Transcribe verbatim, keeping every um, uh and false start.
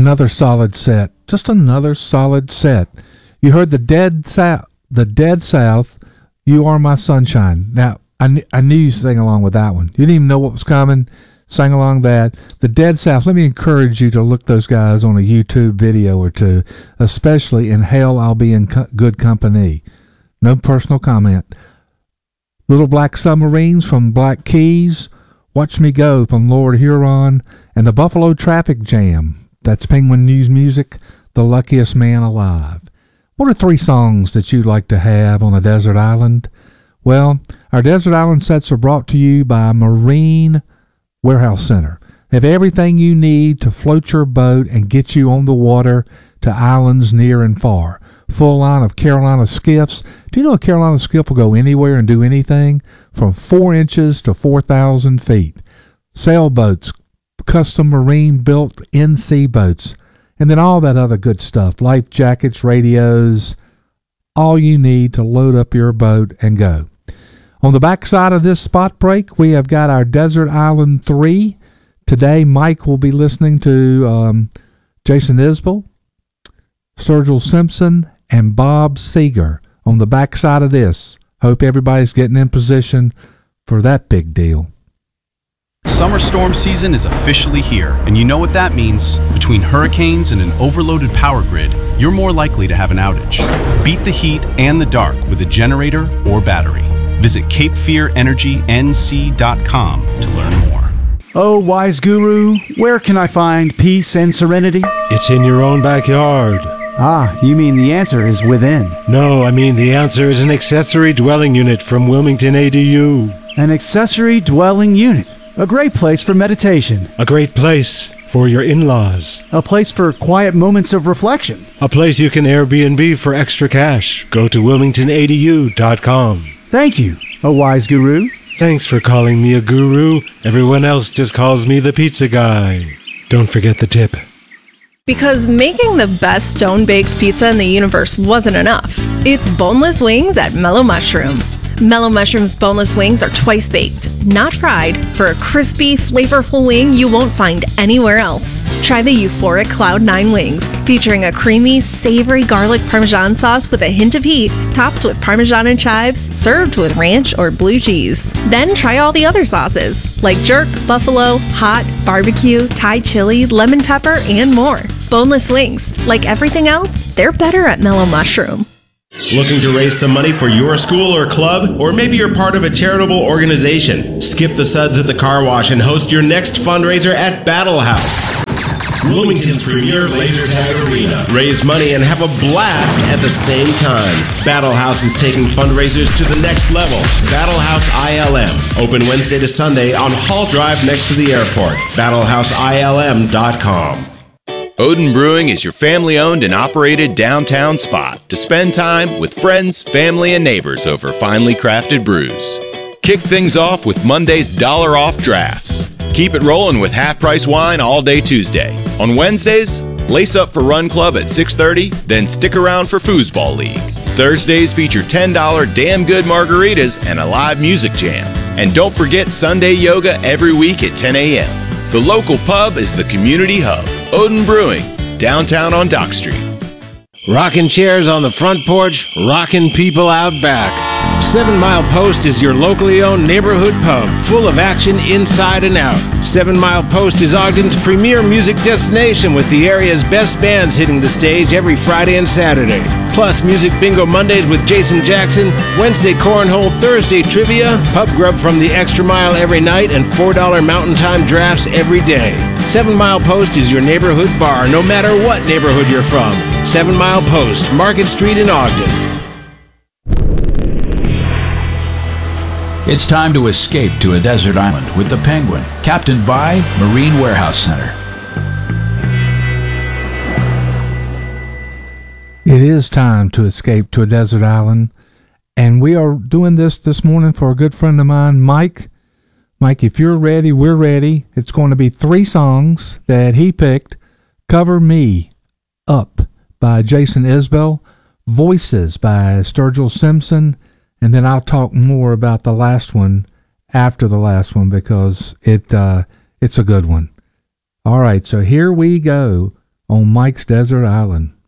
Another solid set. Just another solid set. You heard the Dead South, the Dead South, You Are My Sunshine. Now, I, kn- I knew you sang along with that one. You didn't even know what was coming. Sang along that. The Dead South, let me encourage you to look those guys on a YouTube video or two, especially in Hell, I'll Be in Co- Good Company. No personal comment. Little Black Submarines from Black Keys, Watch Me Go from Lord Huron, and the Buffalo Traffic Jam. That's Penguin News Music, The Luckiest Man Alive. What are three songs that you'd like to have on a desert island? Well, our desert island sets are brought to you by Marine Warehouse Center. They have everything you need to float your boat and get you on the water to islands near and far. Full line of Carolina skiffs. Do you know a Carolina skiff will go anywhere and do anything? From four inches to four thousand feet. Sailboats, custom marine built in-sea boats, and then all that other good stuff. Life jackets, radios, all you need to load up your boat and go. On the back side of this spot break, we have got our Desert Island three. Today, Mike will be listening to um, Jason Isbell, Sturgill Simpson, and Bob Seger on the back side of this. Hope everybody's getting in position for that big deal. Summer storm season is officially here, and you know what that means. Between hurricanes and an overloaded power grid, you're more likely to have an outage. Beat the heat and the dark with a generator or battery. Visit cape fear energy n c dot com to learn more. Oh, wise guru, where can I find peace and serenity? It's in your own backyard. Ah, you mean the answer is within. No, I mean the answer is an accessory dwelling unit from Wilmington A D U. An accessory dwelling unit. A great place for meditation. A great place for your in-laws. A place for quiet moments of reflection. A place you can Airbnb for extra cash. Go to wilmington a d u dot com. Thank you, a wise guru. Thanks for calling me a guru. Everyone else just calls me the pizza guy. Don't forget the tip. Because making the best stone-baked pizza in the universe wasn't enough. It's boneless wings at Mellow Mushroom. Mellow Mushroom's boneless wings are twice baked, not fried, for a crispy, flavorful wing you won't find anywhere else. Try the euphoric Cloud nine wings, featuring a creamy, savory garlic Parmesan sauce with a hint of heat, topped with Parmesan and chives, served with ranch or blue cheese. Then try all the other sauces, like jerk, buffalo, hot, barbecue, Thai chili, lemon pepper, and more. Boneless wings, like everything else, they're better at Mellow Mushroom. Looking to raise some money for your school or club? Or maybe you're part of a charitable organization? Skip the suds at the car wash and host your next fundraiser at Battle House, Wilmington's premier laser tag arena. Raise money and have a blast at the same time. Battle House is taking fundraisers to the next level. Battle House I L M. Open Wednesday to Sunday on Hall Drive next to the airport. battle house I L M dot com. Odin Brewing is your family-owned and operated downtown spot to spend time with friends, family, and neighbors over finely crafted brews. Kick things off with Monday's dollar off drafts. Keep it rolling with half-price wine all day Tuesday. On Wednesdays, lace up for Run Club at six thirty, then stick around for Foosball League. Thursdays feature ten dollars damn good margaritas and a live music jam. And don't forget Sunday yoga every week at ten a.m. The local pub is the community hub. Odin Brewing, downtown on Dock Street. Rocking chairs on the front porch, rocking people out back. Seven Mile Post is your locally owned neighborhood pub, full of action inside and out. Seven Mile Post is Ogden's premier music destination, with the area's best bands hitting the stage every Friday and Saturday. Plus, Music Bingo Mondays with Jason Jackson, Wednesday Cornhole, Thursday Trivia, pub grub from the Extra Mile every night, and four dollar Mountain Time drafts every day. Seven Mile Post is your neighborhood bar, no matter what neighborhood you're from. Seven Mile Post, Market Street in Ogden. It's time to escape to a desert island with the Penguin, captained by Marine Warehouse Center. It is time to escape to a desert island, and we are doing this this morning for a good friend of mine, Mike. Mike, if you're ready, we're ready. It's going to be three songs that he picked. Cover Me Up by Jason Isbell, Voices by Sturgill Simpson, and then I'll talk more about the last one after the last one because it uh, it's a good one. All right, so here we go on Mike's Desert Island.